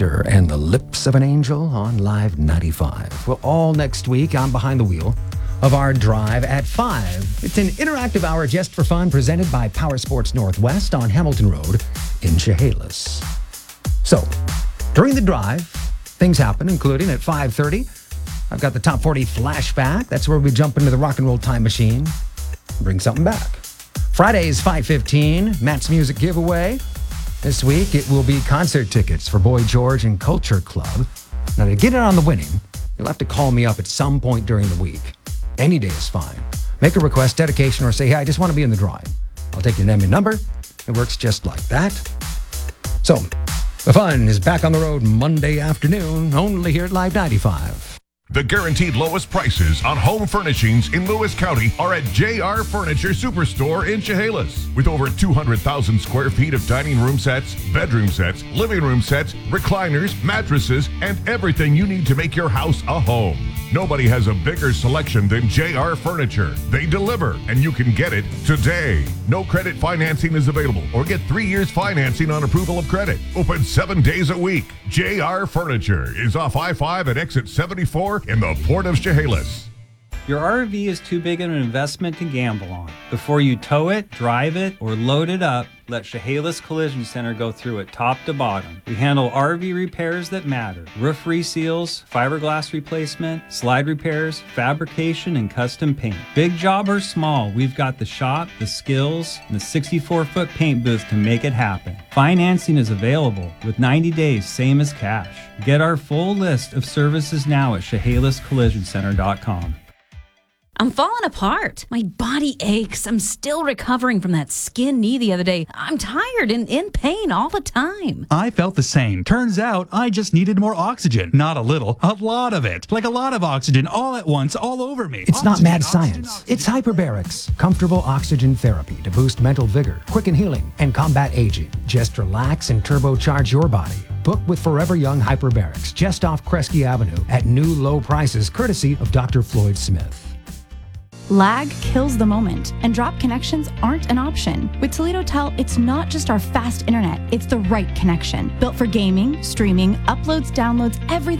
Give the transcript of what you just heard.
Tender and the Lips of an Angel on Live 95. Well, all next week, I'm behind the wheel of our drive at 5. It's an interactive hour just for fun presented by Power Sports Northwest on Hamilton Road in Chehalis. So, during the drive, things happen, including at 5:30. I've got the Top 40 Flashback. That's where we jump into the rock and roll time machine and bring something back. Fridays, 5:15, Matt's Music Giveaway. This week, it will be concert tickets for Boy George and Culture Club. Now, to get in on the winning, you'll have to call me up at some point during the week. Any day is fine. Make a request, dedication, or say, hey, I just want to be in the drawing. I'll take your name and number. It works just like that. So, the fun is back on the road Monday afternoon, only here at Live 95. The guaranteed lowest prices on home furnishings in Lewis County are at JR Furniture Superstore in Chehalis. With over 200,000 square feet of dining room sets, bedroom sets, living room sets, recliners, mattresses, and everything you need to make your house a home. Nobody has a bigger selection than JR Furniture. They deliver, and you can get it today. No credit financing is available, or get 3 years financing on approval of credit. Open 7 days a week. JR Furniture is off I-5 at exit 74 in the Port of Chehalis. Your RV is too big of an investment to gamble on. Before you tow it, drive it, or load it up, let Chehalis Collision Center go through it top to bottom. We handle RV repairs that matter. Roof reseals, fiberglass replacement, slide repairs, fabrication, and custom paint. Big job or small, we've got the shop, the skills, and the 64-foot paint booth to make it happen. Financing is available with 90 days, same as cash. Get our full list of services now at ChehalisCollisionCenter.com. I'm falling apart. My body aches. I'm still recovering from that skin knee the other day. I'm tired and in pain all the time. I felt the same. Turns out I just needed more oxygen. Not a little, a lot of it. Like a lot of oxygen all at once, all over me. It's not mad science. It's hyperbarics, comfortable oxygen therapy to boost mental vigor, quicken healing, and combat aging. Just relax and turbocharge your body. Book with Forever Young Hyperbarics just off Kresge Avenue at new low prices courtesy of Dr. Floyd Smith. Lag kills the moment, and drop connections aren't an option. With Toledo Tel, it's not just our fast internet, it's the right connection. Built for gaming, streaming, uploads, downloads, everything